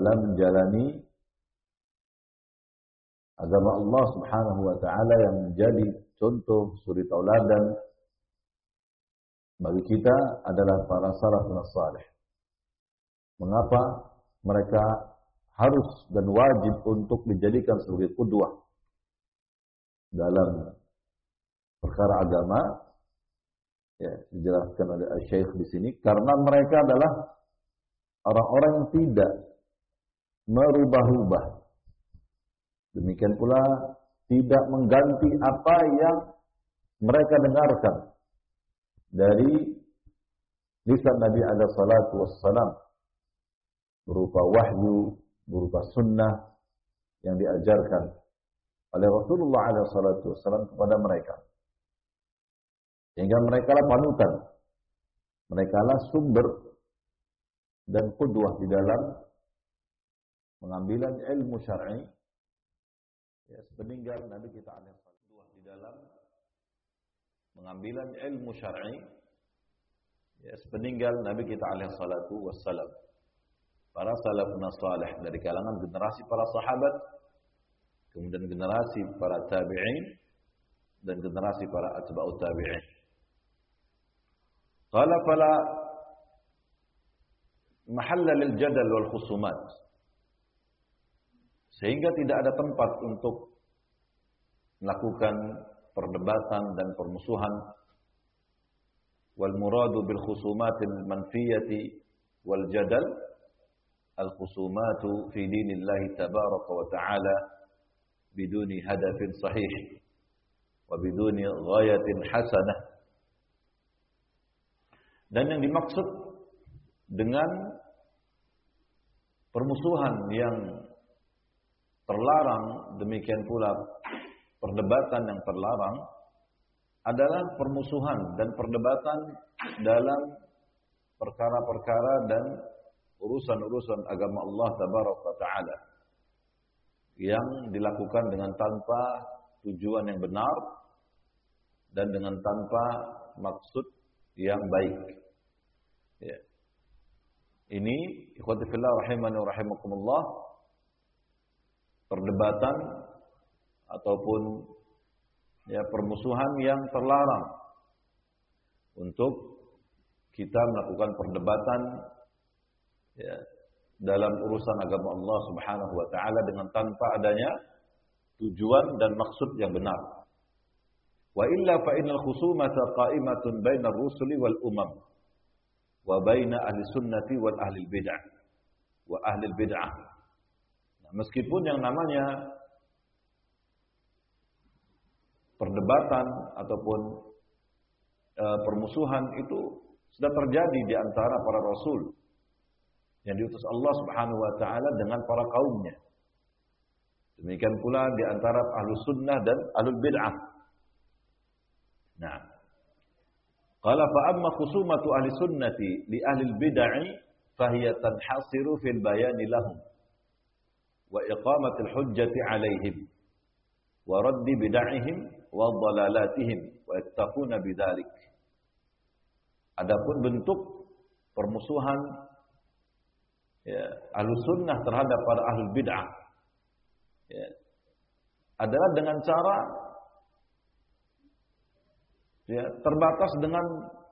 dalam menjalani agama Allah Subhanahu wa taala yang menjadi contoh suri tauladan bagi kita adalah para salafun salih. Mengapa mereka harus dan wajib untuk dijadikan sebagai qudwah dalam perkara agama? Ya, dijelaskan oleh Syekh di sini, karena mereka adalah orang-orang yang tidak merubah-rubah. Demikian pula tidak mengganti apa yang mereka dengarkan dari lisan Nabi alaihi salatu wassalam, berupa wahyu, berupa sunnah yang diajarkan oleh Rasulullah alaihi salatu wassalam kepada mereka. Sehingga mereka lah panutan, mereka lah sumber dan qudwah di dalam pengambilan ilmu syar'i. Ya, sepeninggal Nabi kita alaihi salatu di dalam pengambilan ilmu syar'i. Ya, sepeninggal Nabi kita alaihi salatu wassalam. Para salafun salih dari kalangan generasi para sahabat, kemudian generasi para tabi'in dan generasi para atba'ut tabi'in. Qala fala mahalla lil jadal wal khusumat. Sehingga tidak ada tempat untuk melakukan perdebatan dan permusuhan. Wal muradu bil khusumatil manfiyati wal jadal al khusumatu fi dinillahi tabaraka wa ta'ala biduni hadafin sahih wa biduni ghayatin hasanah. Dan yang dimaksud dengan permusuhan yang terlarang, demikian pula perdebatan yang terlarang, adalah permusuhan dan perdebatan dalam perkara-perkara dan urusan-urusan agama Allah Tabaraka wa Ta'ala yang dilakukan dengan tanpa tujuan yang benar dan dengan tanpa maksud yang baik. Ya. Ini ikhwati fillah rahimani wa rahimakumullah, perdebatan ataupun ya permusuhan yang terlarang untuk kita melakukan perdebatan ya dalam urusan agama Allah Subhanahu wa taala dengan tanpa adanya tujuan dan maksud yang benar. Wa illa fa innal khusumata qa'imatun bainar rusuli wal umam wa baina ahli sunnati wal ahli bid'ah wa ahli bid'ah. Nah, meskipun yang namanya perdebatan ataupun permusuhan itu sudah terjadi di antara para rasul yang diutus Allah Subhanahu wa taala dengan para kaumnya. Demikian pula di antara ahlu sunnah dan ahlul bid'ah. Nah, qala fa amma khusumatu ahli sunnati li ahli bid'ah fahiya tanhasiru fil bayani lahum wa iqamatil hujjati alaihim wa raddi bid'ahihim wa dhalalatihim wa yattaquna bidzalik. Adapun bentuk permusuhan ya, ahlu sunnah terhadap para ahlul bid'ah ya, adalah dengan cara ya, terbatas dengan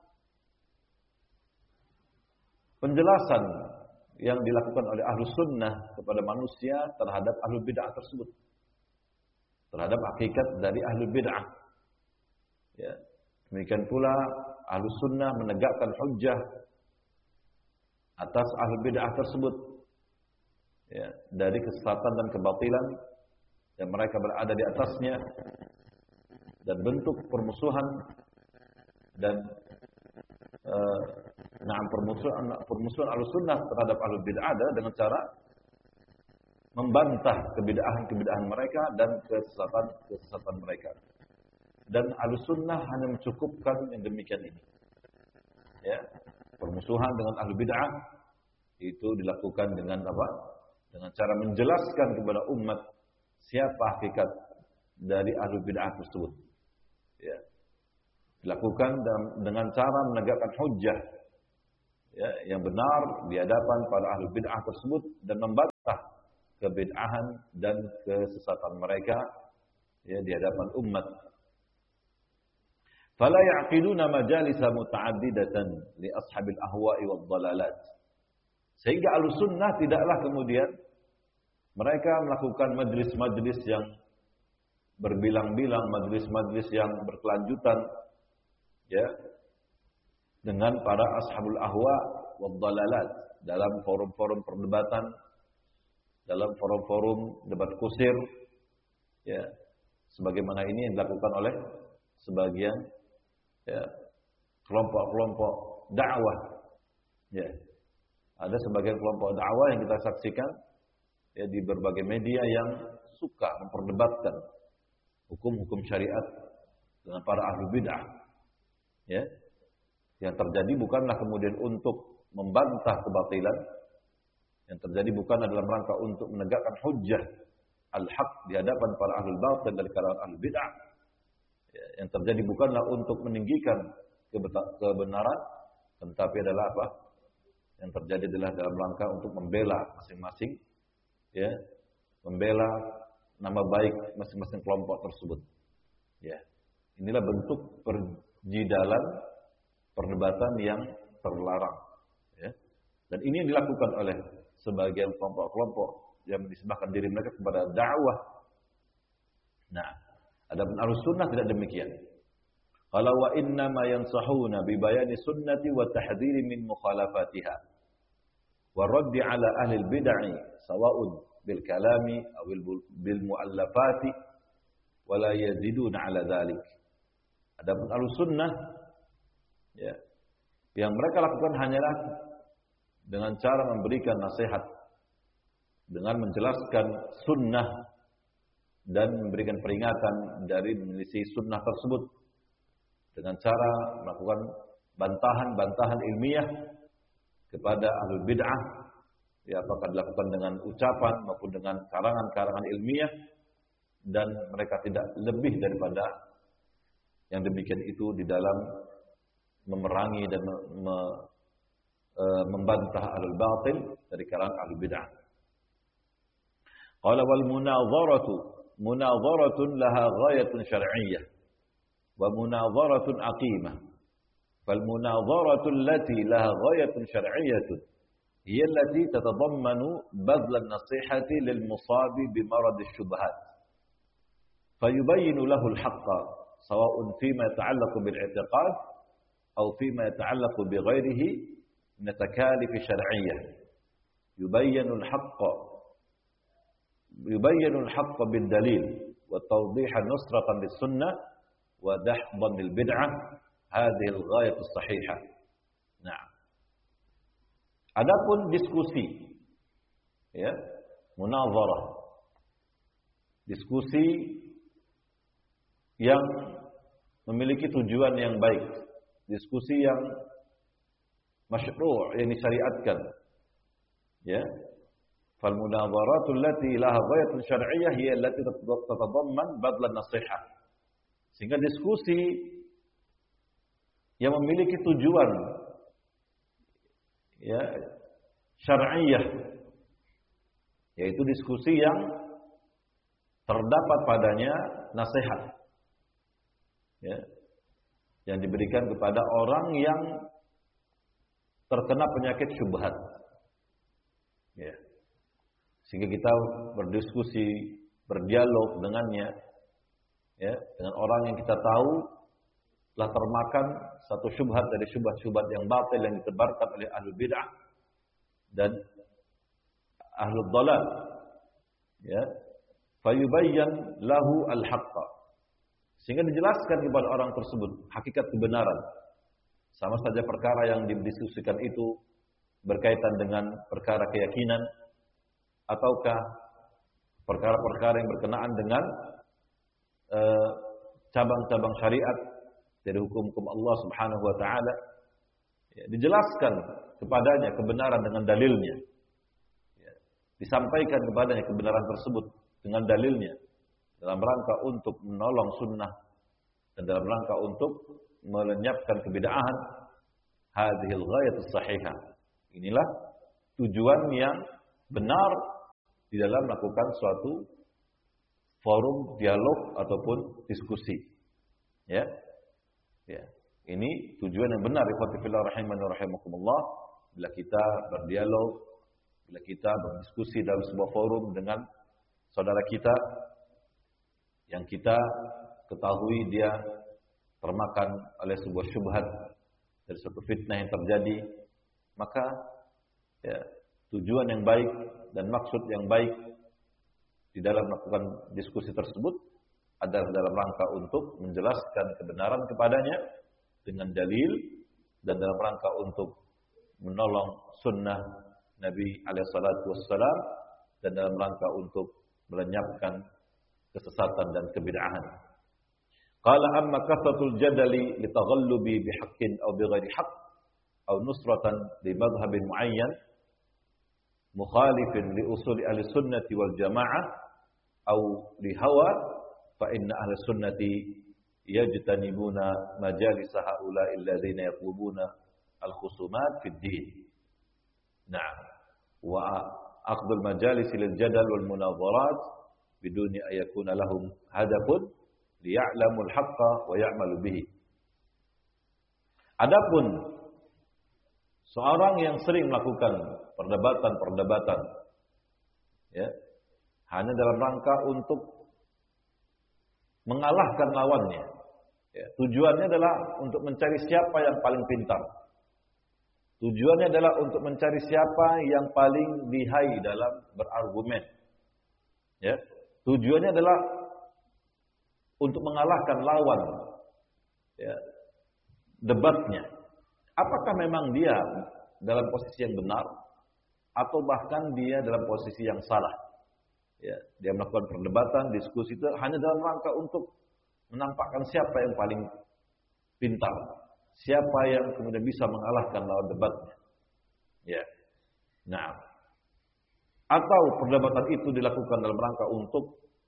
penjelasan yang dilakukan oleh ahlu sunnah kepada manusia terhadap ahlul bid'ah tersebut, terhadap hakikat dari ahlul bid'ah. Ya, demikian pula ahlu sunnah menegakkan hujjah atas ahlul bid'ah tersebut ya, dari kesesatan dan kebatilan yang mereka berada di atasnya, dan bentuk permusuhan dan permusuhan Ahlussunnah terhadap ahlul bid'ah adalah dengan cara membantah kebid'ahan mereka dan kesesatan mereka. Dan Ahlussunnah hanya mencukupkan yang demikian ini. Ya, permusuhan dengan ahlul bid'ah itu dilakukan dengan apa? Dengan cara menjelaskan kepada umat siapa hakikat dari ahlul bid'ah tersebut. Ya. Dilakukan dengan cara menegakkan hujjah ya, yang benar di hadapan para ahli bid'ah tersebut dan membantah kebid'ahan dan kesesatan mereka ya di hadapan umat. Fala ya'qiduna majalisa muta'addidatan li ashabil ahwa'i wad dhalalat. Sehingga Ahlussunnah tidaklah kemudian mereka melakukan majlis-majlis yang berbilang-bilang, majlis-majlis yang berkelanjutan ya dengan para ashabul ahwa wad dhalalat dalam forum-forum perdebatan, dalam forum-forum debat kusir ya, sebagaimana ini yang dilakukan oleh sebagian ya kelompok-kelompok dakwah ya. Ada sebagian kelompok dakwah yang kita saksikan ya di berbagai media yang suka memperdebatkan hukum-hukum syariat dengan para ahli bid'ah ya. Yang terjadi bukanlah kemudian untuk membantah kebatilan, yang terjadi bukan dalam rangka untuk menegakkan hujjah al-haq di hadapan para ahli batil dari kalangan ahli bid'ah. Ya, yang terjadi bukanlah untuk meninggikan kebenaran, tetapi adalah apa? Yang terjadi adalah dalam rangka untuk membela masing-masing, ya, membela nama baik masing-masing kelompok tersebut. Ya, inilah bentuk perjidalan perdebatan yang terlarang. Ya, dan ini yang dilakukan oleh sebagian kelompok-kelompok yang menisbahkan diri mereka kepada dakwah. Nah, adapun Ahlussunnah tidak demikian. Qala wa inna ma yansahuna bi bayani sunnati wa tahdhiri min mukhalafatiha wa raddi ala ahli al-bid'ah sawa'un bil kalami aw bil muallafati wa la yaziduna ala dhalik. Adapun Ahlussunnah ya, yang mereka lakukan hanyalah dengan cara memberikan nasihat, dengan menjelaskan sunnah dan memberikan peringatan dari menyelisih sunnah tersebut, dengan cara melakukan bantahan-bantahan ilmiah kepada ahlul bid'ah, ya, apakah dilakukan dengan ucapan maupun dengan karangan-karangan ilmiah, dan mereka tidak lebih daripada yang demikian itu di dalam memerangi dan membantah ahlul batil dari kalangan ahlul bid'ah. Qala wal munadharatun laha ghayatun syar'iyyah wa munadharatun aqimah. Fal munadharatu allati laha ghayatun syar'iyyah hiya allati tatadammanu badla an-nasihati lil musabi bi marad asy-syubhat. Fayubayyinu lahu al-haqqa sawa'un fima yata'allaqu bil i'tiqad aw fima yata'allaqu bi ghairihi min at-takalif syar'iyyah. يبين الحق بالدليل وتوضيح نصرة للسنة ودحضا للبدعة هذه الغاية الصحيحة. Nah, adapun diskusi, ya, munazarah, diskusi yang memiliki tujuan yang baik, diskusi yang masyru', yang disyariatkan, ya. فالمناظرات التي لها غاية شرعية هي التي تتضمن بذل النصيحة. Sehingga diskusi yang memiliki tujuan ya syar'iyah, yaitu diskusi yang terdapat padanya nasihat, ya, yang diberikan kepada orang yang terkena penyakit syubhat, ya. Sehingga kita berdiskusi, berdialog dengannya, ya, dengan orang yang kita tahu telah termakan satu syubhat dari syubhat-syubhat yang batil yang ditebarkan oleh ahlul bid'ah dan ahlul dhalal, ya. Fayubayyan lahu al-haqqa, sehingga dijelaskan kepada orang tersebut hakikat kebenaran. Sama saja perkara yang didiskusikan itu berkaitan dengan perkara keyakinan, ataukah perkara-perkara yang berkenaan dengan cabang-cabang syariat dari hukum-hukum Allah Subhanahu wa taala, ya, dijelaskan kepadanya kebenaran dengan dalilnya, ya, disampaikan kepadanya kebenaran tersebut dengan dalilnya dalam rangka untuk menolong sunnah dan dalam rangka untuk melenyapkan kebid'ahan, hadhil ghayatus sahihah. Inilah tujuan yang benar di dalam melakukan suatu forum dialog ataupun diskusi. Ya. Ya. Ini tujuan yang benar ikhwati fillah rahimani wa rahimakumullah. Bila kita berdialog, bila kita berdiskusi dalam sebuah forum dengan saudara kita yang kita ketahui dia termakan oleh sebuah syubhat dari suatu fitnah yang terjadi, maka ya, tujuan yang baik dan maksud yang baik di dalam melakukan diskusi tersebut adalah dalam rangka untuk menjelaskan kebenaran kepadanya dengan dalil dan dalam rangka untuk menolong sunnah Nabi alaihi salatu wassalam dan dalam rangka untuk melenyapkan kesesatan dan kebid'ahan. Qala amma kathratul jadali litaghallubi bihaqqin aw bighairi haqq aw nusratan li madhhabin muayyan mukhalifin li usuli ahli sunnati wal jamaah aw li hawa fa inna ahli sunnati yajtanibuna majalis haula'i alladhina yatlubuna al-khusumat fid din. Na'am. Wa akhdhul majalis lil jadal wal munadharat biduni an yakuna lahum hadafun liya'lamul haqqa wa ya'malu bihi. Adapun seorang yang sering melakukan perdebatan-perdebatan ya, hanya dalam rangka untuk mengalahkan lawannya. Ya, tujuannya adalah untuk mencari siapa yang paling pintar. Tujuannya adalah untuk mencari siapa yang paling lihai dalam berargumen. Ya, tujuannya adalah untuk mengalahkan lawan. Ya, debatnya. Apakah memang dia dalam posisi yang benar atau bahkan dia dalam posisi yang salah? Ya, dia melakukan perdebatan, diskusi itu hanya dalam rangka untuk menampakkan siapa yang paling pintar, siapa yang kemudian bisa mengalahkan lawan debatnya. Ya. Nah, atau perdebatan itu dilakukan dalam rangka untuk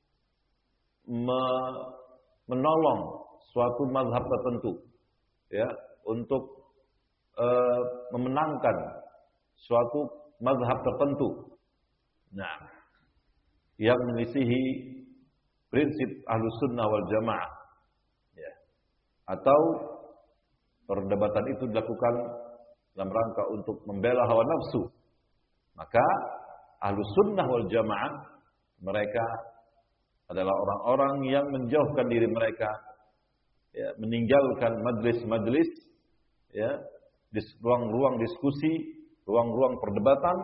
menolong suatu mazhab tertentu, ya, untuk memenangkan suatu mazhab tertentu. Nah, yang menyelisihi prinsip Ahlus Sunnah wal Jamaah, ya. Atau perdebatan itu dilakukan dalam rangka untuk membela hawa nafsu, maka Ahlus Sunnah wal Jamaah mereka adalah orang-orang yang menjauhkan diri mereka, ya, meninggalkan majlis-majlis, ya, di ruang-ruang diskusi, ruang-ruang perdebatan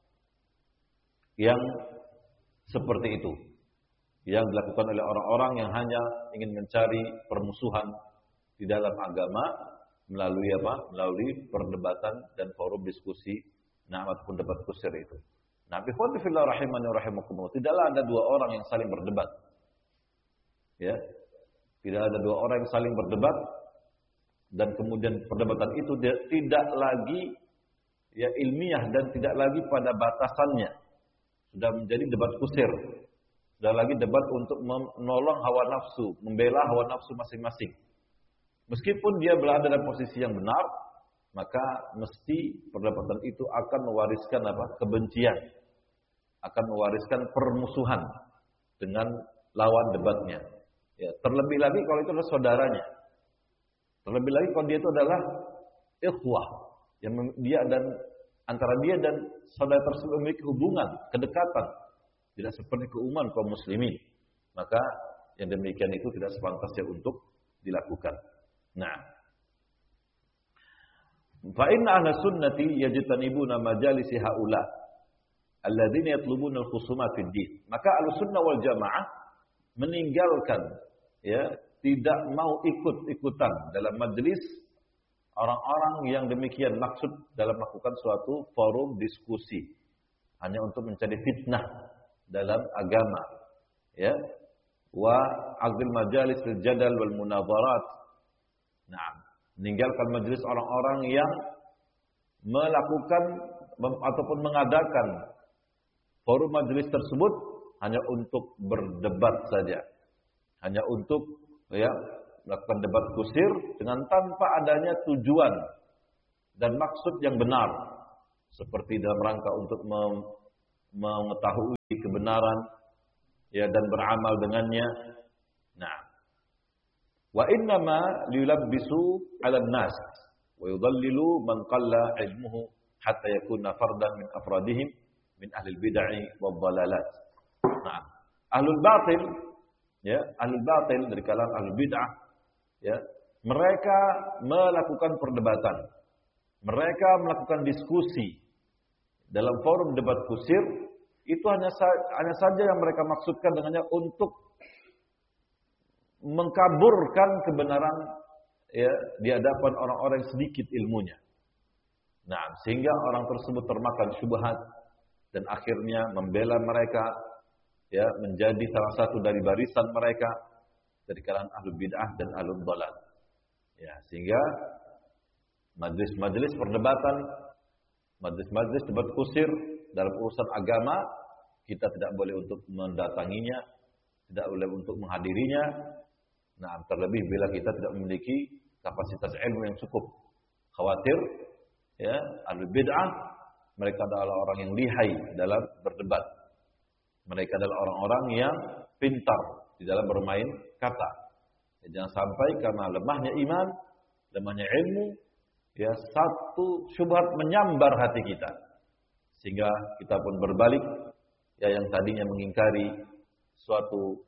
yang seperti itu, yang dilakukan oleh orang-orang yang hanya ingin mencari permusuhan di dalam agama melalui apa? Melalui perdebatan dan forum diskusi, ataupun debat kusir itu. Nah, ikhwati fillah rahimani wa rahimakumullah, tidaklah ada dua orang yang saling berdebat. Ya. Tidak ada dua orang yang saling berdebat dan kemudian perdebatan itu tidak lagi ya ilmiah dan tidak lagi pada batasannya. Sudah menjadi debat kusir. Sudah lagi debat untuk menolong hawa nafsu, membela hawa nafsu masing-masing. Meskipun dia berada dalam posisi yang benar, maka mesti perdebatan itu akan mewariskan apa? Kebencian. Akan mewariskan permusuhan dengan lawan debatnya. Ya, terlebih lagi kalau itu adalah saudaranya. Terlebih lagi kalau dia itu adalah ikhwah, yang dia dan antara dia dan saudara tersebut memiliki hubungan, kedekatan, tidak seperti keumuman kaum muslimin. Maka yang demikian itu tidak sepantasnya untuk dilakukan. Nah, fa inna ahla sunnati yajtanibuna majalisi haula alladzina yatlubuna al-khusumat fid din. Maka Ahlussunnah wal Jamaah meninggalkan, ya, tidak mau ikut-ikutan dalam majelis orang-orang yang demikian, maksud dalam melakukan suatu forum diskusi hanya untuk mencari fitnah dalam agama, ya, wa aqdil majalis lil jadal wal munadharat. Nah, meninggalkan majelis orang-orang yang melakukan ataupun mengadakan forum majelis tersebut hanya untuk berdebat saja, hanya untuk, ya, melakukan debat kusir dengan tanpa adanya tujuan, dan maksud yang benar, seperti dalam rangka untuk mengetahui kebenaran ya dan beramal dengannya. Nah, wa innama liyulabbisu 'ala an-nas wa yudallilu man qalla ilmuhu hatta yakuna fardan min afradihim min ahli al-bid'ah wad-dhalalat. Nah, ahlul batil ya, ahlul batil dari kalangan ahlul bid'ah ya, mereka melakukan perdebatan. Mereka melakukan diskusi dalam forum debat kusir. Itu hanya saja yang mereka maksudkan dengannya untuk mengkaburkan kebenaran ya di hadapan orang-orang yang sedikit ilmunya. Nah, sehingga orang tersebut termakan syubhat dan akhirnya membela mereka ya menjadi salah satu dari barisan mereka dari kalangan ahlul bid'ah dan ahlul dhalal. Ya, sehingga majelis-majelis perdebatan, majelis-majelis debat kusir dalam urusan agama kita tidak boleh untuk mendatanginya, tidak boleh untuk menghadirinya. Nah, terlebih bila kita tidak memiliki kapasitas ilmu yang cukup. Khawatir ya, ahlul bid'ah mereka adalah orang yang lihai dalam berdebat. Mereka adalah orang-orang yang pintar di dalam bermain kata. Ya, jangan sampai karena lemahnya iman, lemahnya ilmu, ya satu syubhat menyambar hati kita. Sehingga kita pun berbalik, ya yang tadinya mengingkari suatu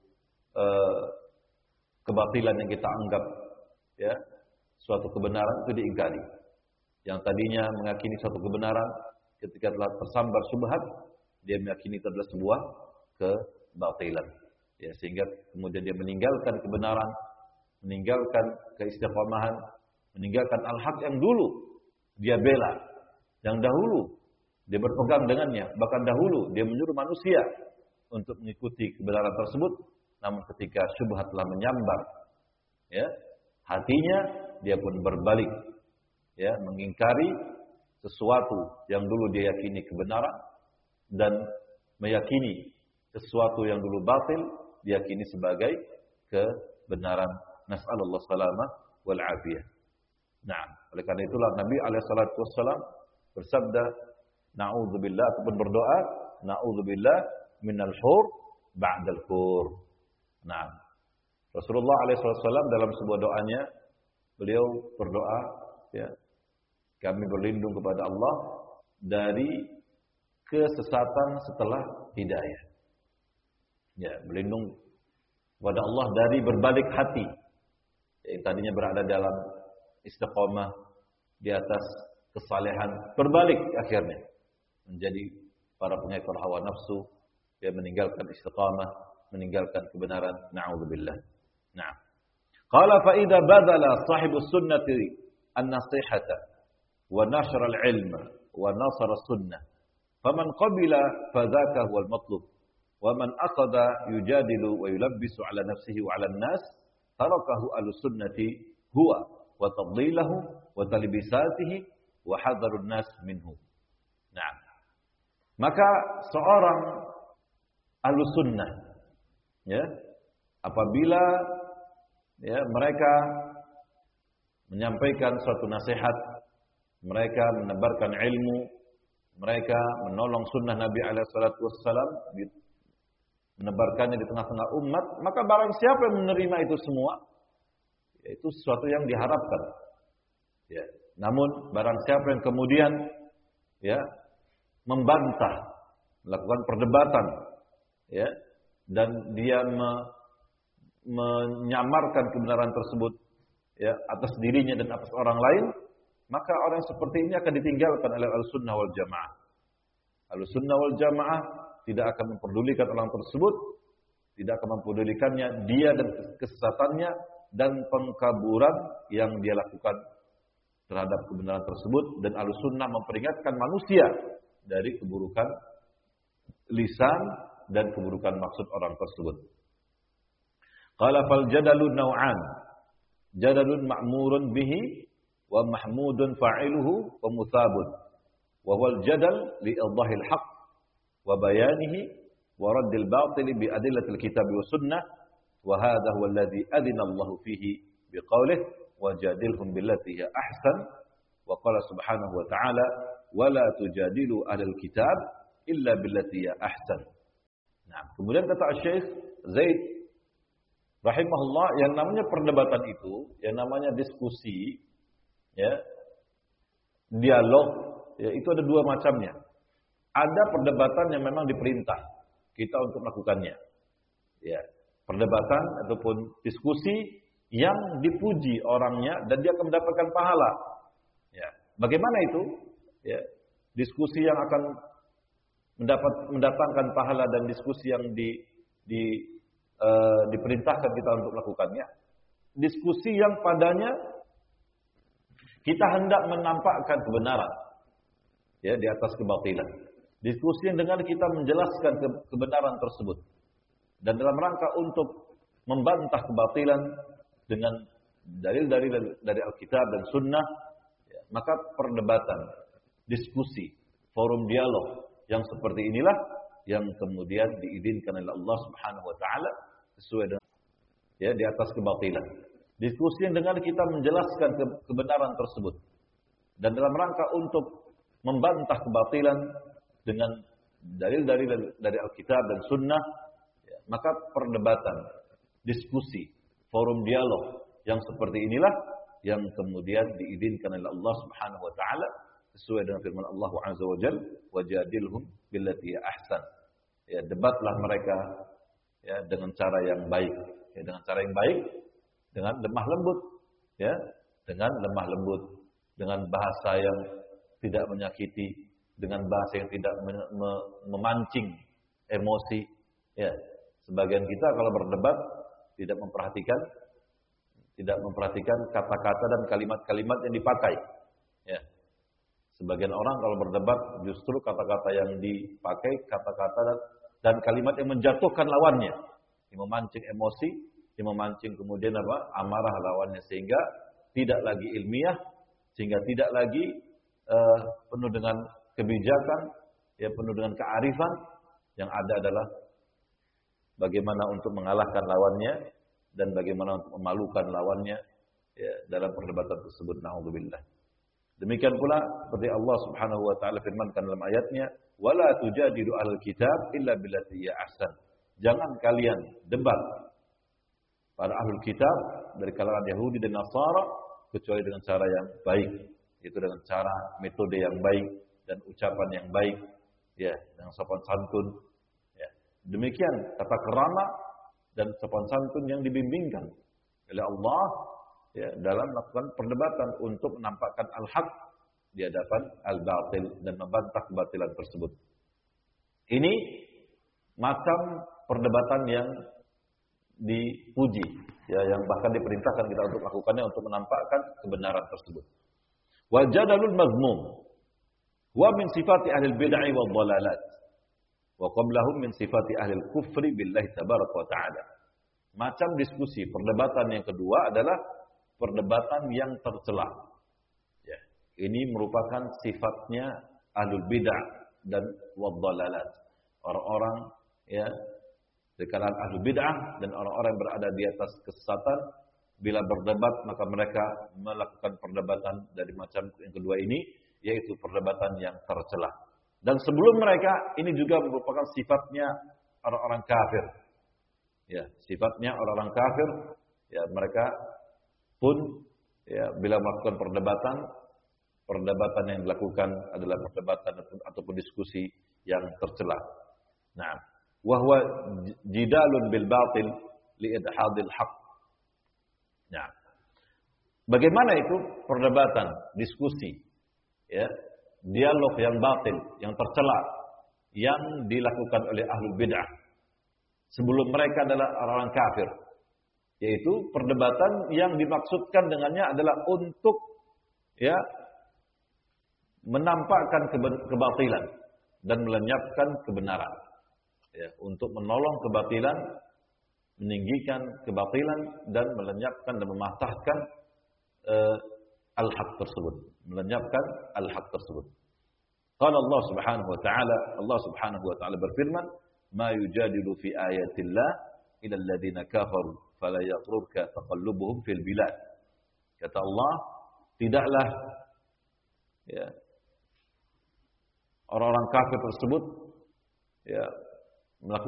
kebatilan yang kita anggap ya suatu kebenaran itu diingkari. Yang tadinya meyakini suatu kebenaran ketika telah tersambar syubhat, dia meyakini itu adalah sebuah kebatilan. Ya, sehingga kemudian dia meninggalkan kebenaran, meninggalkan keistiqomahan, meninggalkan al-haq yang dulu dia bela, yang dahulu dia berpegang dengannya, bahkan dahulu dia menyuruh manusia untuk mengikuti kebenaran tersebut. Namun ketika syubhat telah menyambar ya hatinya, dia pun berbalik ya mengingkari sesuatu yang dulu dia yakini kebenaran dan meyakini sesuatu yang dulu batil diyakini sebagai kebenaran. Nas'alullah salamah wal afiyah. Nah, oleh karena itulah Nabi alaihi salatu wassalam bersabda, na'udzubillah, ataupun berdoa, na'udzubillah minal hur ba'dal hur. Nah, Rasulullah alaihi salatu wassalam dalam sebuah doanya beliau berdoa ya, kami berlindung kepada Allah dari kesesatan setelah hidayah. Ya, berlindung kepada Allah dari berbalik hati. Yang tadinya berada dalam istiqomah di atas kesalehan, berbalik akhirnya menjadi para pengekor hawa nafsu, dia meninggalkan istiqamah, meninggalkan kebenaran. Na'udzubillah. Nah, qala fa idza badala sahibus sunnati an-nasihata wa nashara al-ilma wa nasara as-sunnah faman qabila fadzaka huwal matlub wa man aqada yujadilu wa yulabbisu ala nafsihi wa ala an-nas tarakahu al-sunnati huwa wa tadlilahu wa talbisatihi wa hadarun nas minhu. Nah, maka seorang ahlus sunnah ya apabila ya mereka menyampaikan suatu nasihat, mereka menebarkan ilmu, mereka menolong sunnah Nabi alaihi salatu wassalam, menebarkannya di tengah-tengah umat, maka barang siapa yang menerima itu semua, itu sesuatu yang diharapkan. Ya. Namun barang siapa yang kemudian ya membantah, melakukan perdebatan, ya, dan dia menyamarkan kebenaran tersebut ya atas dirinya dan atas orang lain, maka orang seperti ini akan ditinggalkan oleh Ahlussunnah wal Jamaah. Ahlussunnah wal Jamaah tidak akan memperdulikan orang tersebut, tidak akan memperdulikannya dia dan kesesatannya dan pengkaburan yang dia lakukan terhadap kebenaran tersebut. Dan Ahlussunnah memperingatkan manusia dari keburukan lisan dan keburukan maksud orang tersebut. Qala fal jadalu naw'an, jadalun ma'murun bihi wa mahmudun fa'iluhu wa musabun, wa wal jadal li idhahil haqq wa bayanihi wa raddil batil bi adillatil kitab wa sunnah, wa hadha huwa alladhi adina Allah fihi biqawlihi wa jadilhum billati hiya ahsan Wa qala subhanahu wa ta'ala, "Wa la tujadilu ahlal kitab illa billati hiya ahsan." Nah, kemudian kata Syekh Zaid rahimahullah, yang namanya perdebatan itu, yang namanya diskusi, ya, dialog, ya, itu ada dua macamnya. Ada perdebatan yang memang diperintah kita untuk melakukannya. Ya, perdebatan ataupun diskusi yang dipuji orangnya dan dia akan mendapatkan pahala. Ya, bagaimana itu? Ya, diskusi yang akan mendatangkan pahala dan diskusi yang diperintahkan kita untuk melakukannya. Diskusi yang padanya kita hendak menampakkan kebenaran, ya, di atas kebatilan. Diskusi yang dengan kita menjelaskan kebenaran tersebut dan dalam rangka untuk membantah kebatilan dengan dalil-dalil dari Alkitab dan Sunnah, ya, maka perdebatan, diskusi, forum dialog yang seperti inilah yang kemudian diizinkan oleh Allah Subhanahu wa taala sesuai dengan, ya, di atas kebatilan. Diskusi yang dengan kita menjelaskan kebenaran tersebut dan dalam rangka untuk membantah kebatilan dengan dalil-dalil dari Alkitab dan Sunnah, ya, maka perdebatan, diskusi, forum dialog yang seperti inilah yang kemudian diizinkan oleh Allah Subhanahu wa taala sesuai dengan firman Allah Azza wa Jalla, "Wajadilhum billati ahsan." Ya, debatlah mereka, ya, dengan cara yang baik, ya, dengan cara yang baik, dengan lemah lembut, ya, dengan lemah lembut, dengan bahasa yang tidak menyakiti, dengan bahasa yang tidak memancing emosi. Ya, sebagian kita kalau berdebat tidak memperhatikan kata-kata dan kalimat-kalimat yang dipakai. Ya. Sebagian orang kalau berdebat justru kata-kata yang dipakai, kata-kata dan kalimat yang menjatuhkan lawannya, yang memancing emosi, yang memancing kemudian amarah lawannya, sehingga tidak lagi ilmiah, sehingga tidak lagi penuh dengan kebijakan, ya, penuh dengan kearifan. Yang ada adalah bagaimana untuk mengalahkan lawannya dan bagaimana untuk memalukan lawannya, ya, dalam perdebatan tersebut. Na'udzubillah. Demikian pula seperti Allah Subhanahu wa taala firmankan dalam ayatnya, "Wala tujadilu ahlal kitab illa billati hiya ahsan." Jangan kalian debat para ahlul kitab dari kalangan Yahudi dan Nasara kecuali dengan cara yang baik, itu dengan cara metode yang baik dan ucapan yang baik, ya, dengan sopan santun, ya. Demikian tata kerama dan sopan santun yang dibimbingkan oleh Allah, ya, dalam melakukan perdebatan untuk menampakkan al-haq di hadapan al-batil dan membantah kebatilan tersebut. Ini macam perdebatan yang dipuji, ya, yang bahkan diperintahkan kita untuk melakukannya untuk menampakkan kebenaran tersebut. Wa jadalul mazmum wa min sifati ahli bid'ah wal dhalalat wa qablahum min sifati ahli kufri billahi tabaraka wa ta'ala. Macam diskusi, perdebatan yang kedua adalah perdebatan yang tercela. Ya, ini merupakan sifatnya ahlul bid'ah dan wad-dhalalat. Orang-orang, ya, di kalangan ahlul bid'ah dan orang-orang yang berada di atas kesesatan, bila berdebat maka mereka melakukan perdebatan dari macam yang kedua ini, yaitu perdebatan yang tercela. Dan sebelum mereka ini juga merupakan sifatnya orang-orang kafir. Ya, sifatnya orang-orang kafir, ya, mereka pun, ya, bila melakukan perdebatan yang dilakukan adalah perdebatan ataupun diskusi yang tercela. Nah, wa huwa jidalun bil batil li idhadil haqq. Nah, bagaimana itu perdebatan, diskusi, ya, dialog yang batil, yang tercela, yang dilakukan oleh ahlul bid'ah sebelum mereka adalah orang kafir, yaitu perdebatan yang dimaksudkan dengannya adalah untuk, ya, menampakkan kebatilan dan melenyapkan kebenaran, ya, untuk menolong kebatilan, meninggikan kebatilan dan melenyapkan dan mematahkan al-haq tersebut, melenyapkan al-haq tersebut. Qala Allah Subhanahu wa taala, Allah Subhanahu wa taala berfirman, "Ma yujadilu fi ayatillah ila alladziina kafaru fala yaghrurka taqallubuhum fil bilad." Kata Allah, tidaklah ya, orang-orang kafir tersebut ya melakukan